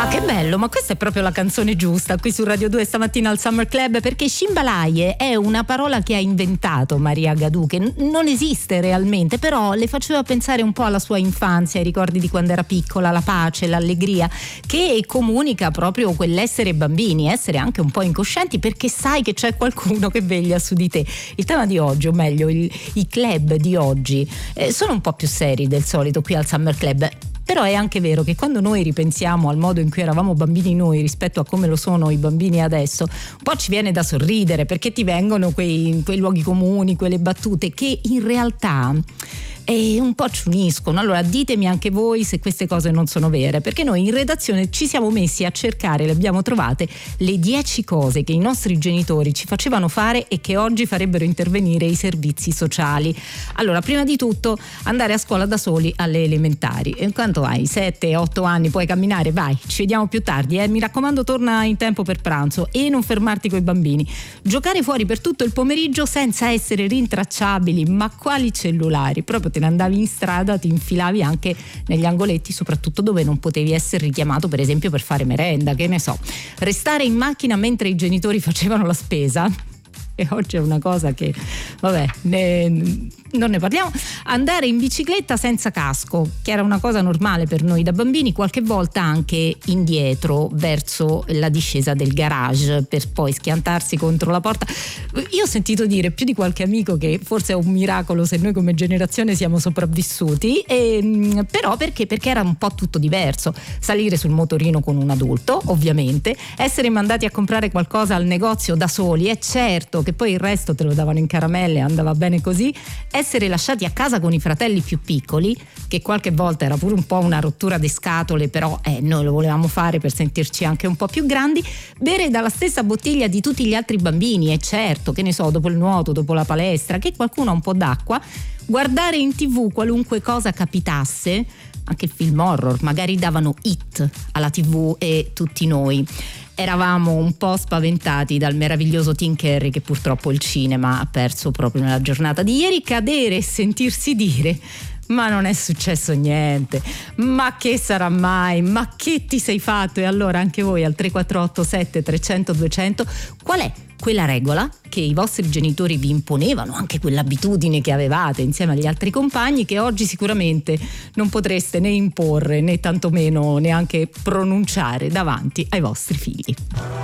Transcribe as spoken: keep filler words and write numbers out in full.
Ah, che bello, ma questa è proprio la canzone giusta qui su Radio due stamattina al Summer Club, perché Shimbalaye è una parola che ha inventato Maria Gadù, che n- non esiste realmente, però le faceva pensare un po' alla sua infanzia, ai ricordi di quando era piccola, la pace, l'allegria, che comunica proprio quell'essere bambini, essere anche un po' incoscienti, perché sai che c'è qualcuno che veglia su di te. Il tema di oggi, o meglio il, i club di oggi, eh, sono un po' più seri del solito qui al Summer Club. Però è anche vero che quando noi ripensiamo al modo in cui eravamo bambini noi rispetto a come lo sono i bambini adesso, un po' ci viene da sorridere, perché ti vengono quei, quei luoghi comuni, quelle battute che in realtà e un po' ci uniscono. Allora ditemi anche voi se queste cose non sono vere, perché noi in redazione ci siamo messi a cercare, le abbiamo trovate, le dieci cose che i nostri genitori ci facevano fare e che oggi farebbero intervenire i servizi sociali. Allora, prima di tutto, andare a scuola da soli alle elementari. E quanto hai? sette otto anni, puoi camminare? Vai, ci vediamo più tardi, eh? Mi raccomando, torna in tempo per pranzo e non fermarti coi bambini. Giocare fuori per tutto il pomeriggio senza essere rintracciabili, ma quali cellulari? Proprio te ne andavi in strada, ti infilavi anche negli angoletti, soprattutto dove non potevi essere richiamato, per esempio per fare merenda, che ne so. Restare in macchina mentre i genitori facevano la spesa, e oggi è una cosa che vabbè, ne, non ne parliamo. Andare in bicicletta senza casco, che era una cosa normale per noi da bambini, qualche volta anche indietro verso la discesa del garage per poi schiantarsi contro la porta. Io ho sentito dire più di qualche amico che forse è un miracolo se noi come generazione siamo sopravvissuti, e, però perché? Perché era un po' tutto diverso. Salire sul motorino con un adulto, ovviamente, essere mandati a comprare qualcosa al negozio da soli, è certo che poi il resto te lo davano in caramelle, andava bene così, essere lasciati a casa con i fratelli più piccoli, che qualche volta era pure un po' una rottura di scatole, però eh, noi lo volevamo fare per sentirci anche un po' più grandi, bere dalla stessa bottiglia di tutti gli altri bambini, e certo, che ne so, dopo il nuoto, dopo la palestra, che qualcuno ha un po' d'acqua, guardare in tv qualunque cosa capitasse, anche film horror, magari davano It alla tv e tutti noi eravamo un po' spaventati dal meraviglioso Tim Curry, che purtroppo il cinema ha perso proprio nella giornata di ieri. Cadere e sentirsi dire: ma non è successo niente, ma che sarà mai, ma che ti sei fatto? E allora anche voi al tre quattro otto sette trecento duecento, qual è quella regola che i vostri genitori vi imponevano, anche quell'abitudine che avevate insieme agli altri compagni, che oggi sicuramente non potreste né imporre né tantomeno neanche pronunciare davanti ai vostri figli?